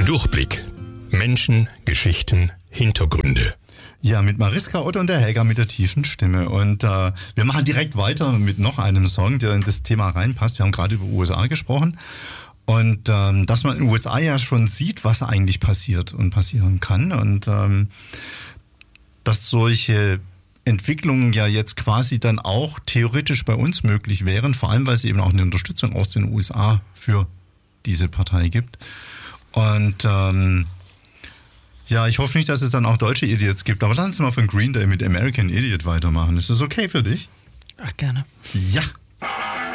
Durchblick. Menschen, Geschichten, Hintergründe. Ja, mit Mariska Otto und der Helga mit der tiefen Stimme. Und wir machen direkt weiter mit noch einem Song, der in das Thema reinpasst. Wir haben gerade über USA gesprochen. Und dass man in den USA ja schon sieht, was eigentlich passiert und passieren kann. Und dass solche Entwicklungen ja jetzt quasi dann auch theoretisch bei uns möglich wären. Vor allem, weil es eben auch eine Unterstützung aus den USA für diese Partei gibt. Und ja, ich hoffe nicht, dass es dann auch deutsche Idiots gibt. Aber lass uns mal von Green Day mit American Idiot weitermachen. Ist das okay für dich? Ach, gerne. Ja.